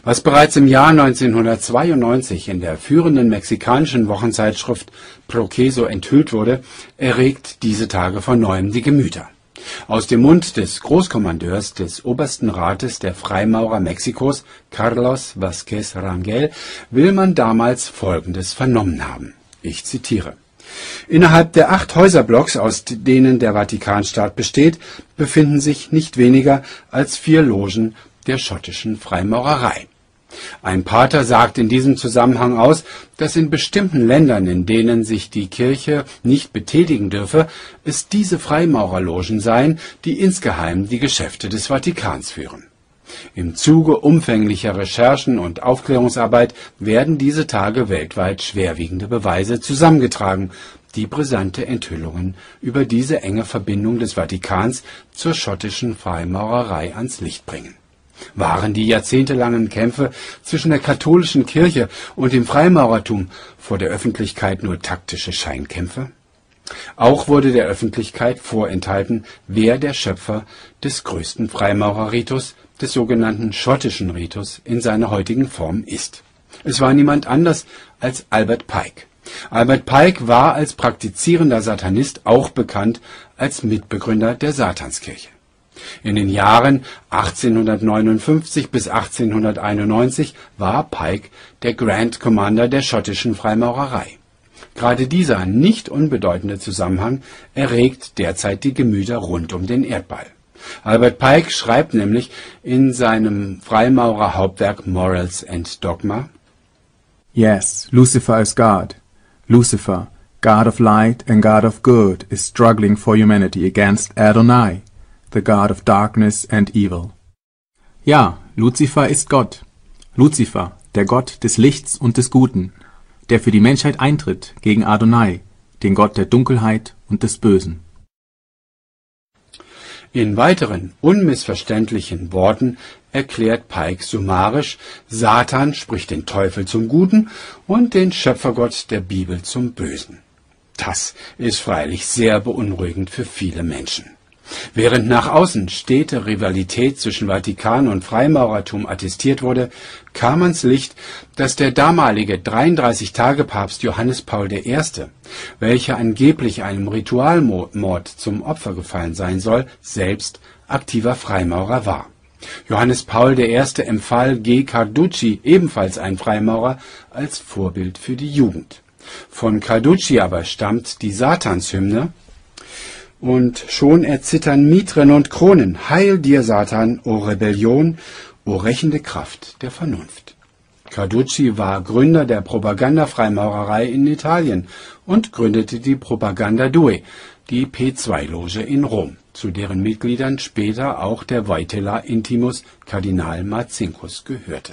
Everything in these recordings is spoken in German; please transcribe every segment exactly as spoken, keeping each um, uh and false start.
Was bereits im Jahr neunzehnhundertzweiundneunzig in der führenden mexikanischen Wochenzeitschrift Proceso enthüllt wurde, erregt diese Tage von neuem die Gemüter. Aus dem Mund des Großkommandeurs des Obersten Rates der Freimaurer Mexikos, Carlos Vázquez Rangel, will man damals Folgendes vernommen haben. Ich zitiere: Innerhalb der acht Häuserblocks, aus denen der Vatikanstaat besteht, befinden sich nicht weniger als vier Logen der schottischen Freimaurerei. Ein Pater sagt in diesem Zusammenhang aus, dass in bestimmten Ländern, in denen sich die Kirche nicht betätigen dürfe, es diese Freimaurerlogen seien, die insgeheim die Geschäfte des Vatikans führen. Im Zuge umfänglicher Recherchen und Aufklärungsarbeit werden diese Tage weltweit schwerwiegende Beweise zusammengetragen, die brisante Enthüllungen über diese enge Verbindung des Vatikans zur schottischen Freimaurerei ans Licht bringen. Waren die jahrzehntelangen Kämpfe zwischen der katholischen Kirche und dem Freimaurertum vor der Öffentlichkeit nur taktische Scheinkämpfe? Auch wurde der Öffentlichkeit vorenthalten, wer der Schöpfer des größten Freimaurerritus, des sogenannten schottischen Ritus, in seiner heutigen Form ist. Es war niemand anders als Albert Pike. Albert Pike war als praktizierender Satanist auch bekannt als Mitbegründer der Satanskirche. In den Jahren achtzehnhundertneunundfünfzig bis achtzehnhunderteinundneunzig war Pike der Grand Commander der schottischen Freimaurerei. Gerade dieser nicht unbedeutende Zusammenhang erregt derzeit die Gemüter rund um den Erdball. Albert Pike schreibt nämlich in seinem Freimaurerhauptwerk Morals and Dogma: Yes, Lucifer is God. Lucifer, God of light and God of good, is struggling for humanity against Adonai, the God of darkness and evil. Ja, Luzifer ist Gott. Luzifer, der Gott des Lichts und des Guten, der für die Menschheit eintritt gegen Adonai, den Gott der Dunkelheit und des Bösen. In weiteren, unmissverständlichen Worten erklärt Pike summarisch, Satan spricht den Teufel zum Guten und den Schöpfergott der Bibel zum Bösen. Das ist freilich sehr beunruhigend für viele Menschen. Während nach außen stete Rivalität zwischen Vatikan und Freimaurertum attestiert wurde, kam ans Licht, dass der damalige dreiunddreißig-Tage-Papst Johannes Paul der Erste., welcher angeblich einem Ritualmord zum Opfer gefallen sein soll, selbst aktiver Freimaurer war. Johannes Paul der Erste. Empfahl G. Carducci, ebenfalls ein Freimaurer, als Vorbild für die Jugend. Von Carducci aber stammt die Satanshymne: Und schon erzittern Mitren und Kronen, heil dir, Satan, o Rebellion, o rächende Kraft der Vernunft. Carducci war Gründer der Propaganda-Freimaurerei in Italien und gründete die Propaganda Due, die P zwei Loge in Rom, zu deren Mitgliedern später auch der Wojtyła Intimus Kardinal Marcinkus gehörte.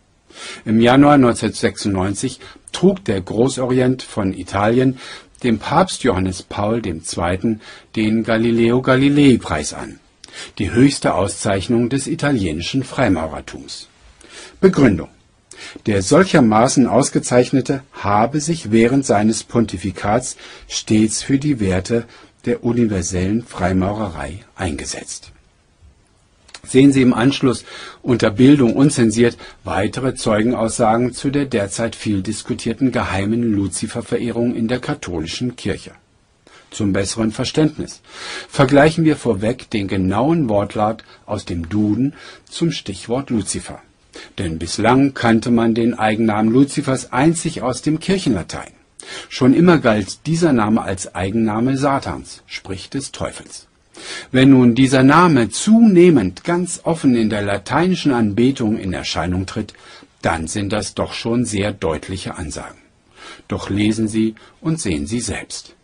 Im Januar neunzehnhundertsechsundneunzig trug der Großorient von Italien dem Papst Johannes Paul der Zweite. den Galileo-Galilei-Preis an, die höchste Auszeichnung des italienischen Freimaurertums. Begründung: Der solchermaßen Ausgezeichnete habe sich während seines Pontifikats stets für die Werte der universellen Freimaurerei eingesetzt. Sehen Sie im Anschluss unter Bildung unzensiert weitere Zeugenaussagen zu der derzeit viel diskutierten geheimen Luziferverehrung in der katholischen Kirche. Zum besseren Verständnis vergleichen wir vorweg den genauen Wortlaut aus dem Duden zum Stichwort Luzifer. Denn bislang kannte man den Eigennamen Luzifers einzig aus dem Kirchenlatein. Schon immer galt dieser Name als Eigenname Satans, sprich des Teufels. Wenn nun dieser Name zunehmend ganz offen in der lateinischen Anbetung in Erscheinung tritt, dann sind das doch schon sehr deutliche Ansagen. Doch lesen Sie und sehen Sie selbst.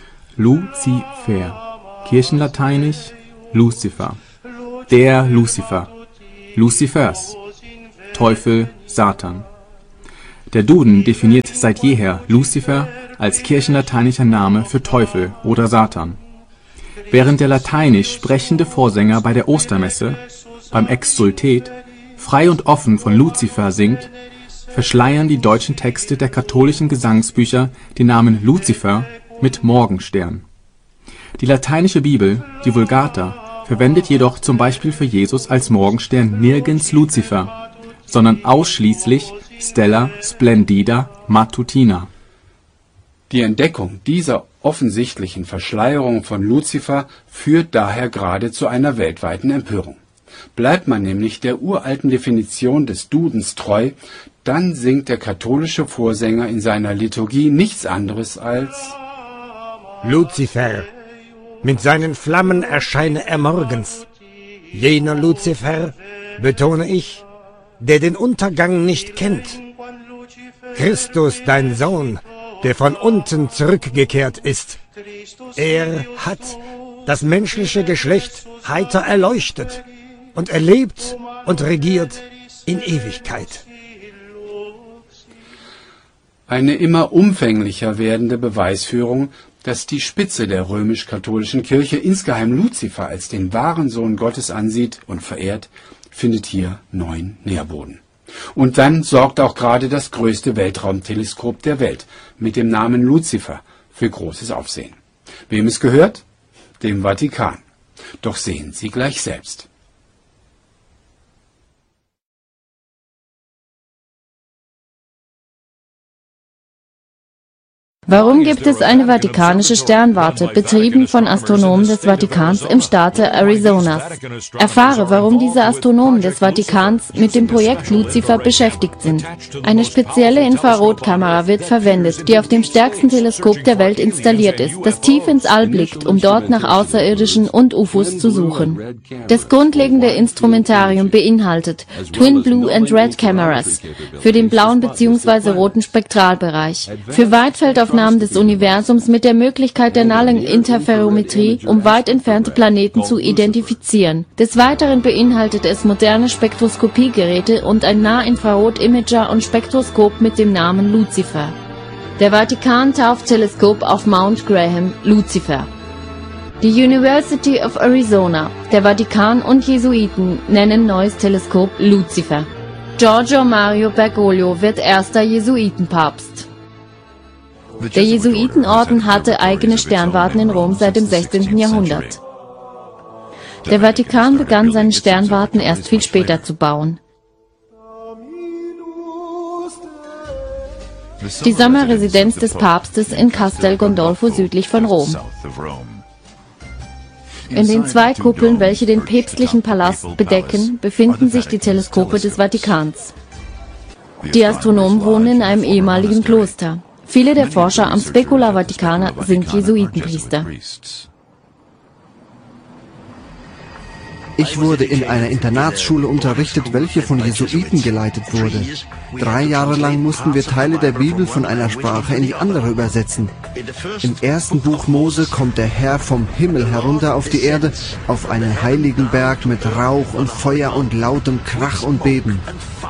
Luzifer, kirchenlateinisch Lucifer, der Lucifer, Lucifers, Teufel, Satan. Der Duden definiert seit jeher Lucifer als kirchenlateinischer Name für Teufel oder Satan. Während der lateinisch sprechende Vorsänger bei der Ostermesse, beim Exsultet, frei und offen von Luzifer singt, verschleiern die deutschen Texte der katholischen Gesangsbücher den Namen Luzifer mit Morgenstern. Die lateinische Bibel, die Vulgata, verwendet jedoch zum Beispiel für Jesus als Morgenstern nirgends Luzifer, sondern ausschließlich Stella Splendida Matutina. Die Entdeckung dieser offensichtlichen Verschleierung von Luzifer führt daher gerade zu einer weltweiten Empörung. Bleibt man nämlich der uralten Definition des Dudens treu, dann singt der katholische Vorsänger in seiner Liturgie nichts anderes als Luzifer, mit seinen Flammen erscheine er morgens. Jener Luzifer, betone ich, der den Untergang nicht kennt. Christus, dein Sohn, der von unten zurückgekehrt ist. Er hat das menschliche Geschlecht heiter erleuchtet und er lebt und regiert in Ewigkeit. Eine immer umfänglicher werdende Beweisführung, dass die Spitze der römisch-katholischen Kirche insgeheim Luzifer als den wahren Sohn Gottes ansieht und verehrt, findet hier neuen Nährboden. Und dann sorgt auch gerade das größte Weltraumteleskop der Welt mit dem Namen Luzifer für großes Aufsehen. Wem es gehört? Dem Vatikan. Doch sehen Sie gleich selbst. Warum gibt es eine vatikanische Sternwarte, betrieben von Astronomen des Vatikans im Staate Arizonas? Erfahre, warum diese Astronomen des Vatikans mit dem Projekt Luzifer beschäftigt sind. Eine spezielle Infrarotkamera wird verwendet, die auf dem stärksten Teleskop der Welt installiert ist, das tief ins All blickt, um dort nach Außerirdischen und U F Os zu suchen. Das grundlegende Instrumentarium beinhaltet Twin Blue and Red Cameras für den blauen bzw. roten Spektralbereich, für Weitfeldaufnahmen des Universums mit der Möglichkeit der nullen Interferometrie, um weit entfernte Planeten zu identifizieren. Des Weiteren beinhaltet es moderne Spektroskopiegeräte und ein Nahinfrarot-Imager und Spektroskop mit dem Namen Luzifer. Der Vatikan tauft Teleskop auf Mount Graham Luzifer. Die University of Arizona, der Vatikan und Jesuiten nennen neues Teleskop Luzifer. Giorgio Mario Bergoglio wird erster Jesuitenpapst. Der Jesuitenorden hatte eigene Sternwarten in Rom seit dem sechzehnten Jahrhundert. Der Vatikan begann seine Sternwarten erst viel später zu bauen. Die Sommerresidenz des Papstes in Castel Gandolfo südlich von Rom. In den zwei Kuppeln, welche den päpstlichen Palast bedecken, befinden sich die Teleskope des Vatikans. Die Astronomen wohnen in einem ehemaligen Kloster. Viele der Forscher am Specula Vaticana sind Jesuitenpriester. Ich wurde in einer Internatsschule unterrichtet, welche von Jesuiten geleitet wurde. Drei Jahre lang mussten wir Teile der Bibel von einer Sprache in die andere übersetzen. Im ersten Buch Mose kommt der Herr vom Himmel herunter auf die Erde, auf einen heiligen Berg mit Rauch und Feuer und lautem Krach und Beben.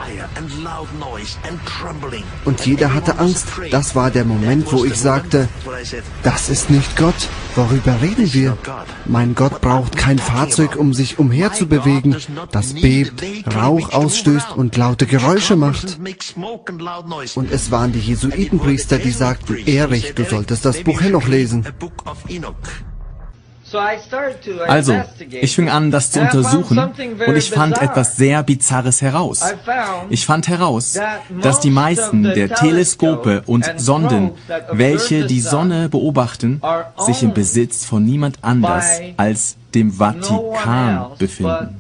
Und jeder hatte Angst. Das war der Moment, wo ich sagte, das ist nicht Gott. Worüber reden wir? Mein Gott braucht kein Fahrzeug, um sich umherzubewegen, das bebt, Rauch ausstößt und laute Geräusche macht. Und es waren die Jesuitenpriester, die sagten, Erich, du solltest das Buch Henoch lesen. Also, ich fing an, das zu untersuchen, und ich fand etwas sehr Bizarres heraus. Ich fand heraus, dass die meisten der Teleskope und Sonden, welche die Sonne beobachten, sich im Besitz von niemand anders als dem Vatikan befinden.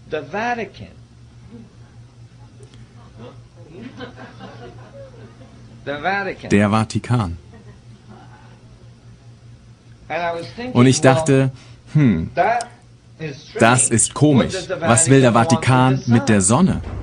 Der Vatikan. Und ich dachte, hm, das ist komisch. Was will der Vatikan mit der Sonne?